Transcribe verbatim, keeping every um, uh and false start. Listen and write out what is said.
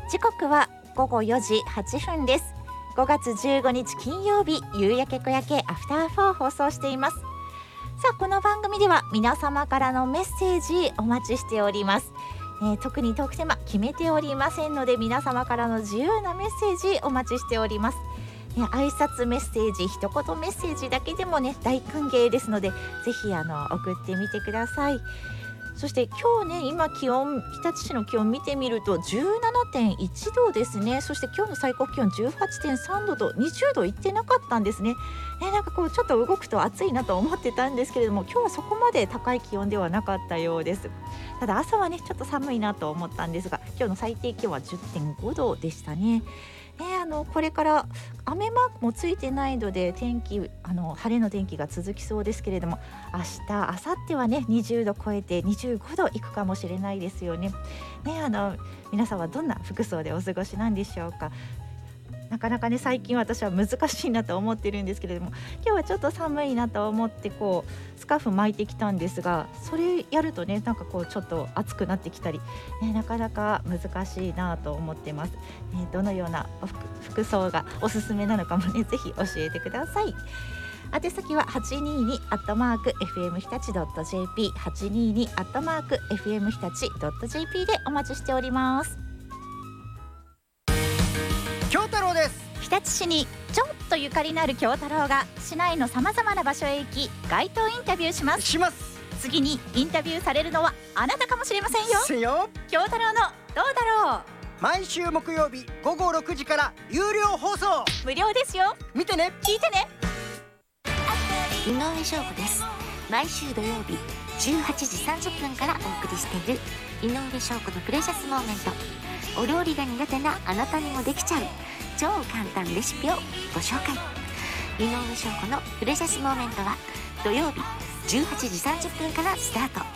時刻はごごよじはっぷんです。ごがつじゅうごにち金曜日、夕焼け小焼けアフターフォー放送しています。さあ、この番組では皆様からのメッセージお待ちしております。えー、特にトークテーマ決めておりませんので、皆様からの自由なメッセージお待ちしております。ね、挨拶メッセージ、一言メッセージだけでもね大歓迎ですので、ぜひあの送ってみてください。そして今日ね、今気温、日立市の気温見てみると じゅうななてんいちどですね。そして今日の最高気温 じゅうはちてんさんどとにじゅうどいってなかったんですね。ね、なんかこうちょっと動くと暑いなと思ってたんですけれども、今日はそこまで高い気温ではなかったようです。ただ朝はねちょっと寒いなと思ったんですが、今日の最低気温は じゅってんごどでしたね。ね、あのこれから雨マークもついてないので、天気あの晴れの天気が続きそうですけれども、明日明後日はねにじゅうど超えてにじゅうごどいくかもしれないですよね。ね、あの皆さんはどんな服装でお過ごしなんでしょうか。なかなかね最近私は難しいなと思ってるんですけれども、今日はちょっと寒いなと思ってこうスカーフ巻いてきたんですが、それやるとねなんかこうちょっと暑くなってきたり、ね、なかなか難しいなと思ってます、ね、どのような服、服装がおすすめなのかもねぜひ教えてください。宛先は はちにーに アットマーク エフエム 日立 ドット ジェーピー はちにーに アットマーク エフエム 日立 ドット ジェーピー でお待ちしております。 京太郎です。 日立市にちょっとゆかりのある京太郎が市内のさまざまな場所へ行き、街頭インタビューしますします次にインタビューされるのはあなたかもしれませんよ。 せよ京太郎のどうだろう、 毎週木曜日ごごろくじから有料放送、 無料ですよ。 見てね、 聞いてね。 井上翔子です。毎週土曜日じゅうはちじさんじゅっぷんからお送りしている井上翔子のプレシャスモーメント。お料理が苦手なあなたにもできちゃう超簡単レシピをご紹介。井上翔子のプレシャスモーメントは土曜日じゅうはちじさんじゅっぷんからスタート。